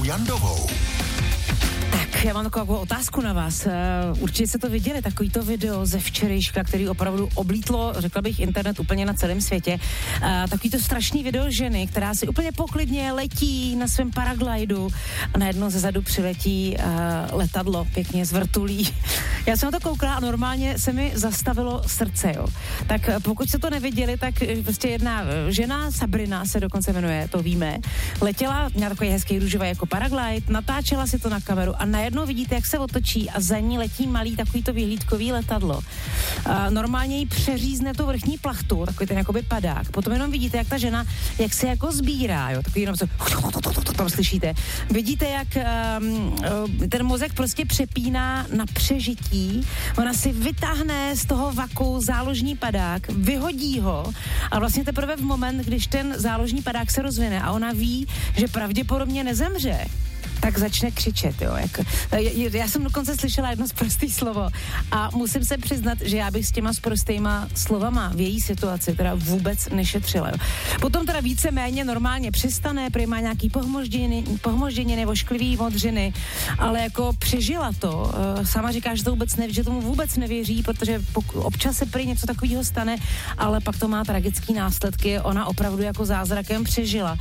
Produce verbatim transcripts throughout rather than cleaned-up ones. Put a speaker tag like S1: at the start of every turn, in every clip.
S1: Jandovou.
S2: Tak, já mám takovou otázku na vás. Určitě jste to viděli, takový to video ze včerejška, který opravdu oblítlo, řekla bych, internet úplně na celém světě. Takový to strašný video ženy, která si úplně poklidně letí na svém paraglidu a najednou ze zadu přiletí letadlo pěkně z vrtulí. Já jsem na to koukala a normálně se mi zastavilo srdce, jo. Tak pokud jste to neviděli, tak prostě jedna žena, Sabrina se dokonce jmenuje, to víme, letěla, měla takový hezký růžový jako paraglide, natáčela si to na kameru a najednou vidíte, jak se otočí a za ní letí malý takovýto vyhlídkový letadlo. A normálně jí přeřízne tu vrchní plachtu, takový ten jakoby padák. Potom jenom vidíte, jak ta žena, jak se jako sbírá, jo, takový jenom co, tam slyšíte. Vidíte, jak um, ten mozek prostě přepíná na přežití. Ona si vytáhne z toho vaku záložní padák, vyhodí ho a vlastně teprve v moment, když ten záložní padák se rozvine a ona ví, že pravděpodobně nezemře, tak začne křičet, jo. Jak, já jsem dokonce slyšela jedno sprostý slovo a musím se přiznat, že já bych s těma sprostýma slovama v její situaci teda vůbec nešetřila, jo. Potom teda víceméně normálně přistane, prý má nějaký pohmožděniny, pohmožděniny, ošklivý modřiny, ale jako přežila to. Sama říká, že to vůbec neví, že tomu vůbec nevěří, protože občas se prý něco takového stane, ale pak to má tragické následky. Ona opravdu jako zázrakem přežila.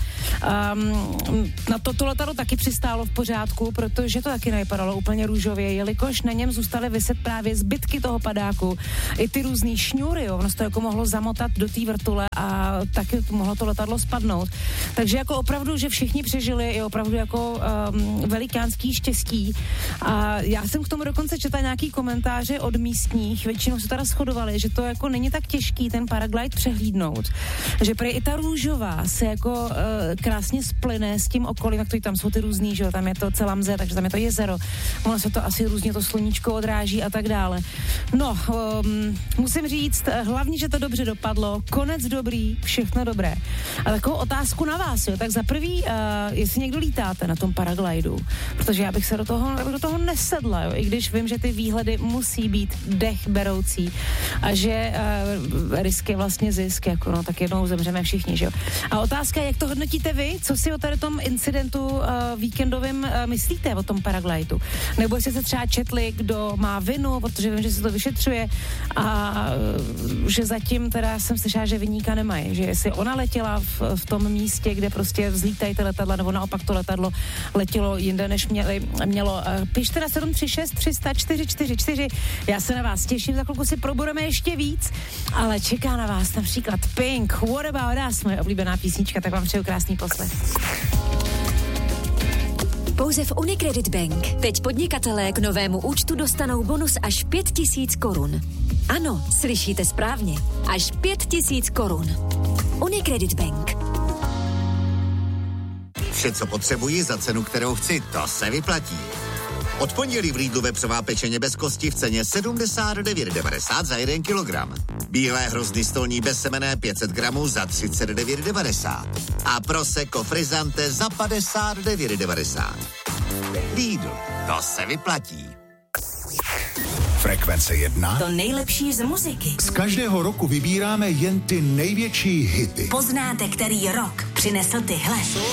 S2: Um, na to, to letadlo taky přistálo v pořádku, protože to taky nevypadalo úplně růžově, jelikož na něm zůstaly vyset právě zbytky toho padáku, i ty různý šňůry, jo, ono se to jako mohlo zamotat do té vrtule a taky mohlo to letadlo spadnout. Takže jako opravdu, že všichni přežili, je opravdu jako um, velikánský štěstí. A já jsem k tomu dokonce četla nějaký komentáře od místních, většinou se teda shodovali, že to jako není tak těžký ten paraglide přehlídnout, že prý i ta růžová se jako uh, krásně splyne s tím okolím, jak to tam jsou ty různý, že tam je to celá mze, takže tam je to jezero. Ono se to asi různě to sluníčko odráží a tak dále. No, um, musím říct, hlavně, že to dobře dopadlo, konec dobrý, všechno dobré. A takovou otázku na vás, jo, tak za prvý, uh, jestli někdo lítáte na tom paraglidu, protože já bych se do toho, do toho nesedla, jo, i když vím, že ty výhledy musí být dech beroucí a že uh, risk je vlastně zisk, jako no, tak jednou zemřeme všichni, že jo. A otázka je, jak to hodnotíte vy? Co si o tady tom incidentu uh, víkendovým uh, myslíte o tom paraglidu? Nebo jste se třeba četli, kdo má vinu, protože vím, že se to vyšetřuje a uh, že zatím teda jsem slyšela, že viníka nemají, že jestli ona letěla v, v tom místě, kde prostě vzlítají ty letadla, nebo naopak to letadlo letělo jinde, než měli, mělo. Uh, pište na sedm tři šest tři sta čtyři čtyři čtyři. Já se na vás těším, za chvilku si probereme ještě víc, ale čeká na vás například Pink, What About Us, moje oblíbená písnička, tak vám přeju krásný poslech.
S3: Pouze v Unicredit Bank. Teď podnikatelé k novému účtu dostanou bonus až pět tisíc korun. Ano, slyšíte správně. Až pět tisíc korun. Unicredit Bank.
S4: Vše, co potřebuji za cenu, kterou chci, to se vyplatí. Od pondělí v Lidlu vepřová pečeně bez kosti v ceně sedmdesát devět devadesát za jeden kilogram. Bílé hrozny stolní bezsemenné pět set gramů za třicet devět devadesát. A prosecco frizzante za padesát devět devadesát. Lidl, to se vyplatí.
S1: Frekvence jedna.
S5: To nejlepší z muziky.
S1: Z každého roku vybíráme jen ty největší hity.
S5: Poznáte, který rok přinesl tyhle.